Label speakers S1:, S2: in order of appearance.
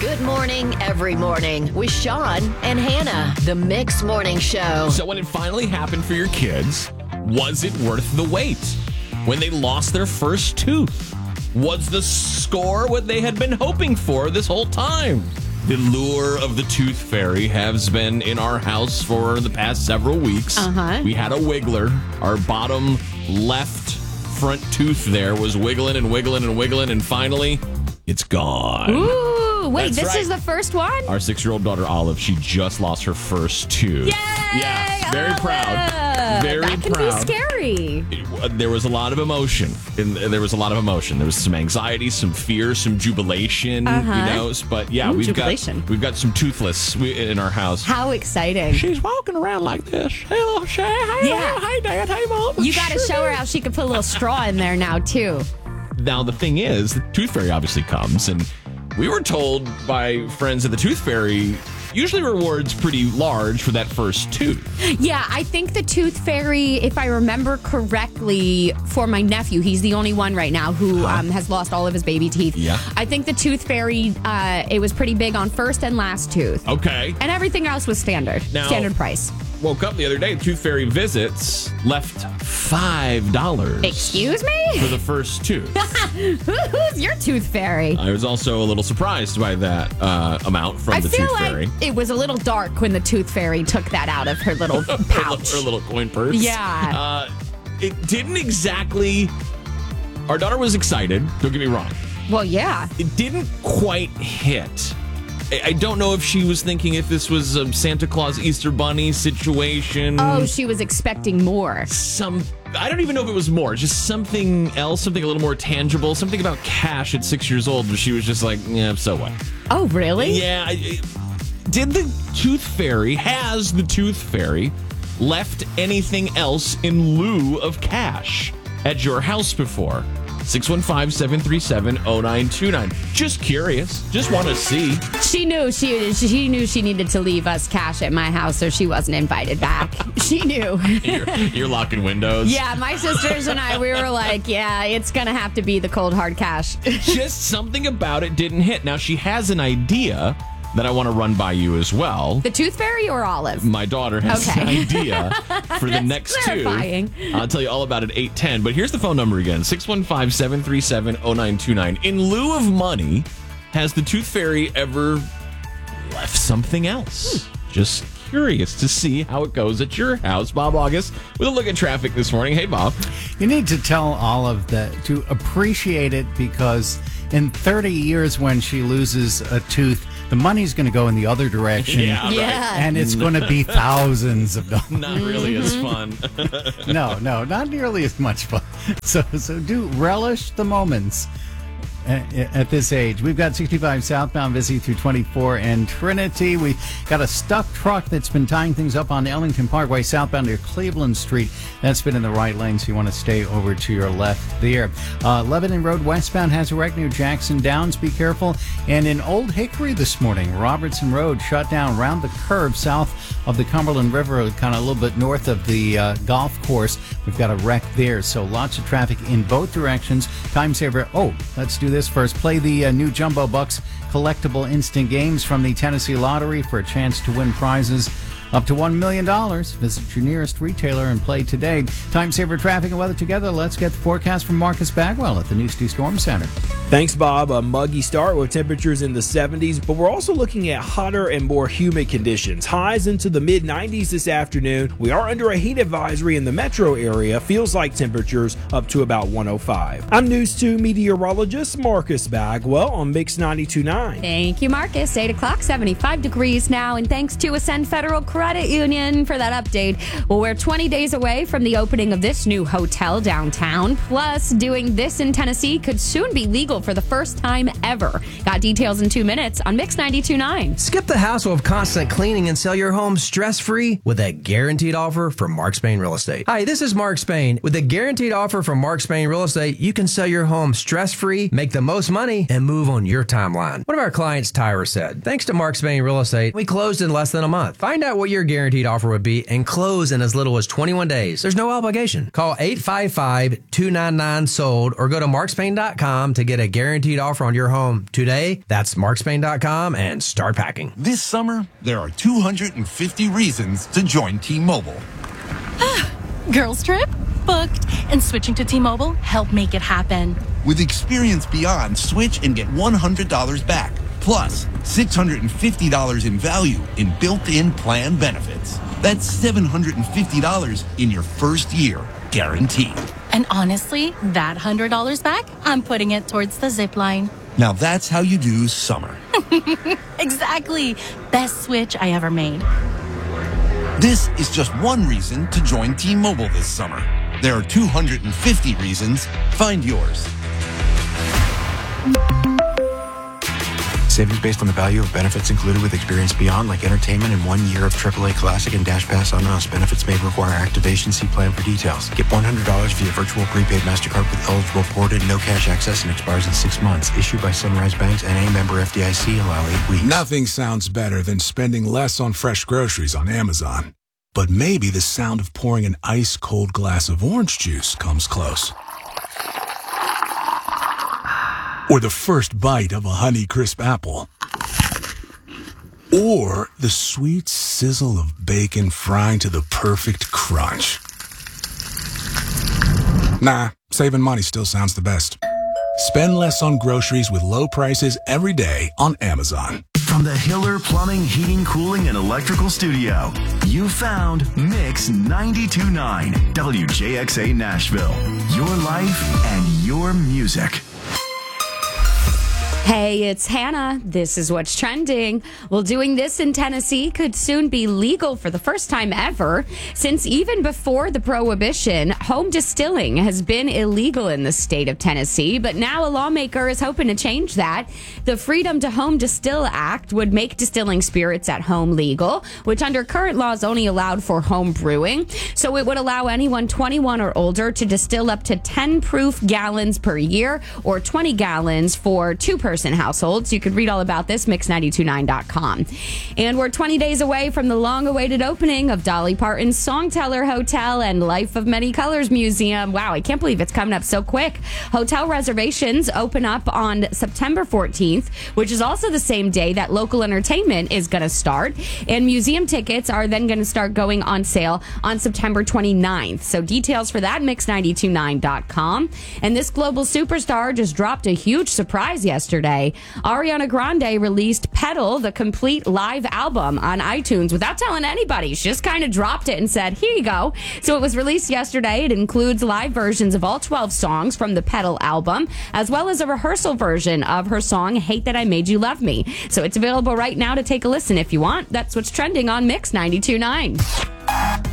S1: Good morning, every morning with Sean and Hannah, the Mix Morning Show.
S2: So when it finally happened for your kids, was it worth the wait? When they lost their first tooth, was the score what they had been hoping for this whole time? The lure of the tooth fairy has been in our house for the past several weeks. We had a wiggler. Our bottom left front tooth there was wiggling and wiggling and wiggling, and finally, it's gone.
S3: Ooh, wait,
S2: That's
S3: this
S2: right.
S3: is the first one?
S2: Our 6-year-old daughter, Olive, she just lost her first tooth.
S3: Yay!
S2: Yeah, very proud. Very
S3: that can
S2: proud.
S3: be scary.
S2: There was a lot of emotion. There was some anxiety, some fear, some jubilation. But yeah, we've got some toothless in our house.
S3: How exciting.
S2: She's walking around like this. Hello, Shay. Hey,
S3: Yeah.
S2: hey, Dad. Hey, Mom.
S3: You got to show her how she can put a little straw in there now, too.
S2: Now, the thing is, the Tooth Fairy obviously comes, and we were told by friends at the Tooth Fairy usually rewards pretty large for that first tooth.
S3: Yeah, I think the Tooth Fairy, if I remember correctly, for my nephew, he's the only one right now who has lost all of his baby teeth.
S2: Yeah.
S3: I think the Tooth Fairy, it was pretty big on first and last tooth.
S2: Okay.
S3: And everything else was standard price.
S2: Woke up the other day, Tooth Fairy visits left $5.
S3: Excuse me?
S2: For the first tooth.
S3: Who's your Tooth Fairy?
S2: I was also a little surprised by that amount from the Tooth Fairy.
S3: It was a little dark when the Tooth Fairy took that out of her little pouch.
S2: Her little coin purse.
S3: Yeah.
S2: It didn't exactly... Our daughter was excited, don't get me wrong.
S3: Well, yeah.
S2: It didn't quite hit. I don't know if she was thinking if this was a Santa Claus Easter Bunny situation.
S3: Oh, she was expecting more.
S2: I don't even know if it was more, just something else, something a little more tangible, something about cash at 6 years old, where she was just like, yeah, so what?
S3: Oh, really?
S2: Yeah. Has the Tooth Fairy left anything else in lieu of cash at your house before? 615-737-0929. Just curious. Just want to see.
S3: She knew she needed to leave us cash at my house or she wasn't invited back. She knew.
S2: You're locking windows.
S3: Yeah, my sisters and I, we were like, yeah, it's going to have to be the cold hard cash.
S2: Just something about it didn't hit. Now, she has an idea that I want to run by you as well.
S3: The Tooth Fairy or Olive?
S2: My daughter has an idea for the next
S3: clarifying.
S2: two. I'll tell you all about it at 8:10. But here's the phone number again, 615-737-0929. In lieu of money, has the Tooth Fairy ever left something else? Just curious to see how it goes at your house. Bob August with a look at traffic this morning. Hey, Bob.
S4: You need to tell Olive that to appreciate it, because in 30 years when she loses a tooth, the money's going to go in the other direction.
S2: Yeah, right.
S4: And it's going to be thousands of dollars.
S2: Not really as fun.
S4: No, not nearly as much fun. So do relish the moments at this age. We've got 65 southbound busy through 24 and Trinity. We got a stuck truck that's been tying things up on Ellington Parkway southbound near Cleveland Street. That's been in the right lane, so you want to stay over to your left there. Lebanon Road westbound has a wreck near Jackson Downs. Be careful. And in Old Hickory this morning, Robertson Road shut down around the curve south of the Cumberland River, kind of a little bit north of the golf course. We've got a wreck there, so lots of traffic in both directions. Time saver. Let's do this first. Play the new Jumbo Bucks collectible instant games from the Tennessee Lottery for a chance to win prizes up to $1 million. Visit your nearest retailer and play today. Time saver, traffic, and weather together. Let's get the forecast from Marcus Bagwell at the New City Storm Center.
S5: Thanks, Bob. A muggy start with temperatures in the 70s, but we're also looking at hotter and more humid conditions. Highs into the mid-90s this afternoon. We are under a heat advisory in the metro area. Feels like temperatures up to about 105. I'm News 2 meteorologist Marcus Bagwell on Mix 92.9.
S3: Thank you, Marcus. 8 o'clock, 75 degrees now. And thanks to Ascend Federal Credit Union for that update. Well, we're 20 days away from the opening of this new hotel downtown. Plus, doing this in Tennessee could soon be legal for the first time ever. Got details in 2 minutes on Mix 92.9.
S6: Skip the hassle of constant cleaning and sell your home stress-free with a guaranteed offer from Mark Spain Real Estate. Hi, this is Mark Spain. With a guaranteed offer from Mark Spain Real Estate, you can sell your home stress-free, make the most money, and move on your timeline. One of our clients, Tyra, said, thanks to Mark Spain Real Estate, we closed in less than a month. Find out what your guaranteed offer would be and close in as little as 21 days. There's no obligation. Call 855-299-SOLD or go to markspain.com to get a guaranteed offer on your home today. That's markspain.com and start packing.
S7: This summer, there are 250 reasons to join T-Mobile.
S8: Girls trip? Booked. And switching to T-Mobile helped make it happen.
S7: With Experience Beyond, switch and get $100 back. Plus, $650 in value in built-in plan benefits. That's $750 in your first year, guaranteed.
S8: And honestly, that $100 back, I'm putting it towards the zip line.
S7: Now that's how you do summer.
S8: Exactly. Best switch I ever made.
S7: This is just one reason to join T-Mobile this summer. There are 250 reasons. Find yours.
S9: Savings based on the value of benefits included with Experience Beyond, like entertainment and 1 year of AAA Classic and Dash Pass on us. Benefits may require activation. See plan for details. Get $100 via virtual prepaid MasterCard with eligible ported, no cash access, and expires in 6 months. Issued by Sunrise Banks and a member FDIC. Allow 8 weeks.
S10: Nothing sounds better than spending less on fresh groceries on Amazon. But maybe the sound of pouring an ice-cold glass of orange juice comes close. Or the first bite of a Honeycrisp apple. Or the sweet sizzle of bacon frying to the perfect crunch. Nah, saving money still sounds the best. Spend less on groceries with low prices every day on Amazon.
S11: From the Hiller Plumbing, Heating, Cooling, and Electrical Studio, you found Mix 92.9 WJXA Nashville. Your life and your music.
S3: Hey, it's Hannah. This is what's trending. Well, doing this in Tennessee could soon be legal for the first time ever, since even before the prohibition, home distilling has been illegal in the state of Tennessee, but now a lawmaker is hoping to change that. The Freedom to Home Distill Act would make distilling spirits at home legal, which under current laws only allowed for home brewing. So it would allow anyone 21 or older to distill up to 10 proof gallons per year or 20 gallons for two-person households. You could read all about this, mix929.com. And we're 20 days away from the long-awaited opening of Dolly Parton's Songteller Hotel and Life of Many Colors Museum. Wow, I can't believe it's coming up so quick. Hotel reservations open up on September 14th, which is also the same day that local entertainment is going to start. And museum tickets are then going to start going on sale on September 29th. So details for that, mix929.com. And this global superstar just dropped a huge surprise yesterday. Ariana Grande released Pedal, the complete live album, on iTunes without telling anybody. She just kind of dropped it and said, here you go. So it was released yesterday. It includes live versions of all 12 songs from the Pedal album, as well as a rehearsal version of her song, Hate That I Made You Love Me. So it's available right now to take a listen if you want. That's what's trending on Mix 92.9.